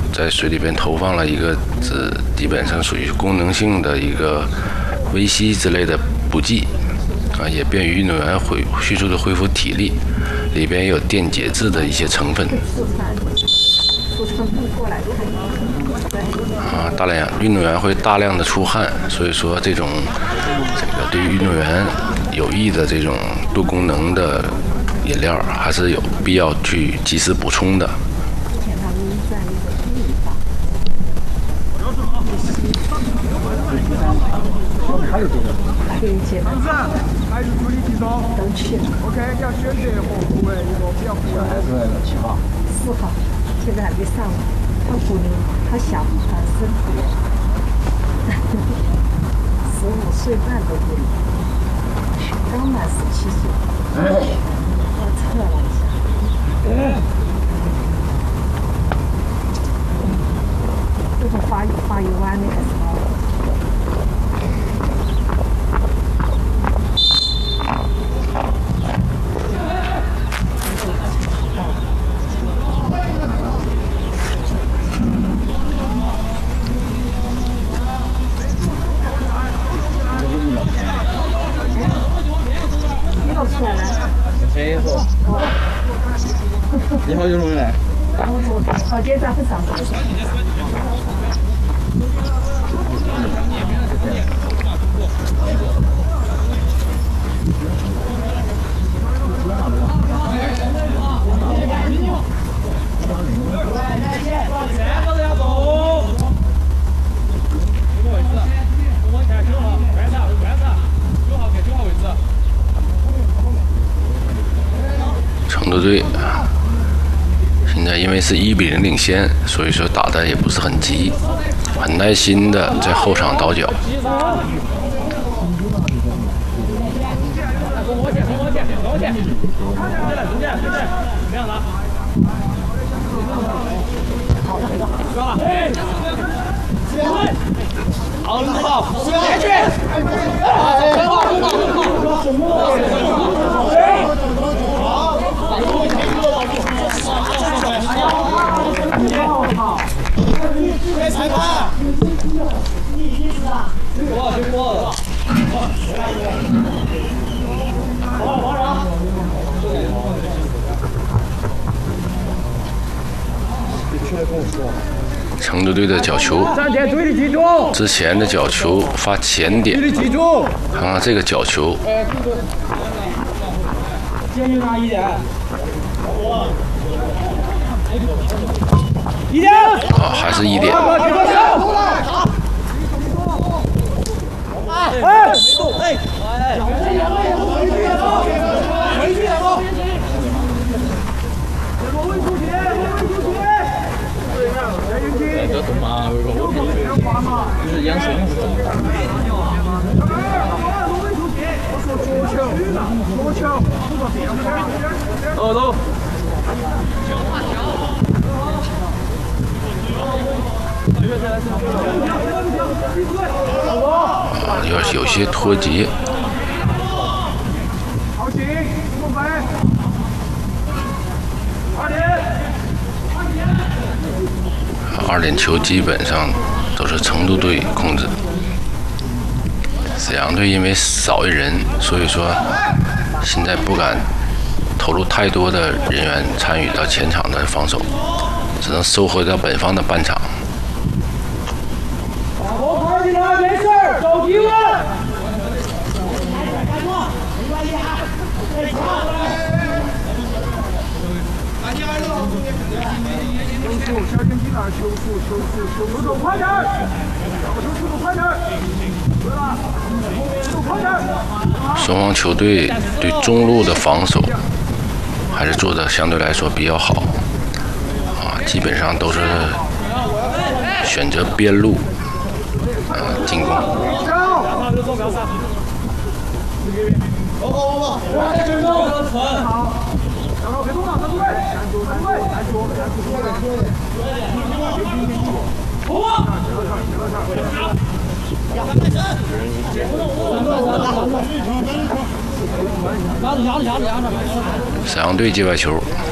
在水里边投放了一个基本上属于功能性的一个维 C 之类的补剂啊，也便于运动员迅速的恢复体力。里边也有电解质的一些成分。啊，运动员会大量的出汗，所以说这个对于运动员有益的这种多功能的饮料还是有必要去及时补充的。 还是注意体重。都去了。OK， 要选择和部位一个比较符合。还是7号。4号，现在还没上。他姑娘，他小，他身体，15岁半都不理，刚满17岁。我测了一下。这个发育完的还是好。 你好久没来？ 好今天会上班。 成都队现在因为是1比0领先，所以说打的也不是很急，很耐心的在后场倒脚。 好，领导，前去。裁判，过了。 成都队的角球，之前的角球发前点，看看这个角球，啊，还是1点。 这动嘛，就是养生。哦，都。 啊，有些脱节。2点球基本上都是成都队控制，沈阳队因为少一人，所以说现在不敢投入太多的人员参与到前场的防守，只能收回到本方的半场。 没事儿，走提问。快点！ 双方球队对中路的防守还是做的相对来说比较好，啊，基本上都是选择边路进攻。沈阳队界外球。